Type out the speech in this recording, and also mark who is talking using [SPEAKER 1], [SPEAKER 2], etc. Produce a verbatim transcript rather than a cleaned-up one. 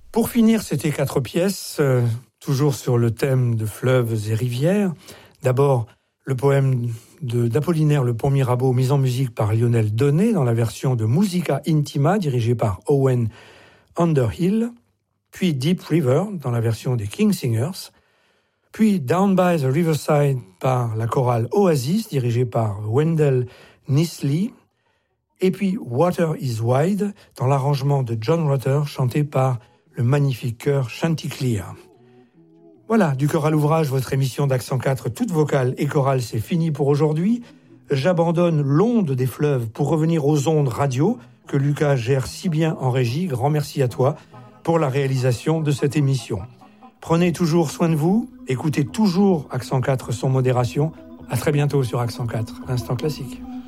[SPEAKER 1] Pour finir, c'était quatre pièces, euh, toujours sur le thème de fleuves et rivières. D'abord, le poème de, d'Apollinaire, Le Pont Mirabeau, mis en musique par Lionel Donnet dans la version de Musica Intima, dirigée par Owen Underhill. Puis Deep River, dans la version des King Singers. Puis Down by the Riverside par la chorale Oasis, dirigée par Wendell Nisley. Et puis Water is Wide, dans l'arrangement de John Rutter, chanté par le magnifique chœur Chanticleer. Voilà, du chœur à l'ouvrage, votre émission d'Accent quatre, toute vocale et chorale, c'est fini pour aujourd'hui. J'abandonne l'onde des fleuves pour revenir aux ondes radio que Lucas gère si bien en régie. Grand merci à toi pour la réalisation de cette émission. Prenez toujours soin de vous, écoutez toujours Accent quatre sans modération. À très bientôt sur Accent quatre, l'instant classique.